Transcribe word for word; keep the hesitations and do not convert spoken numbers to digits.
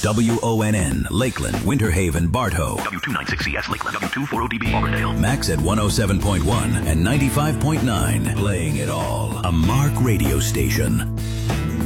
W O N N, Lakeland, Winter Haven, Bartow. W two ninety-six C S Lakeland, W two forty D B Auburndale. Max at one oh seven point one and ninety-five point nine. Playing it all. A Mark radio station.